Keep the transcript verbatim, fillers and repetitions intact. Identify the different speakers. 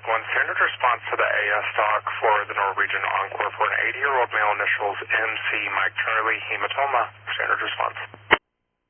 Speaker 1: Mike one, standard response to the A S doc for the Norwegian Encore for an eighty-year-old male, initials M C, Mike Charlie, hematoma. Standard response.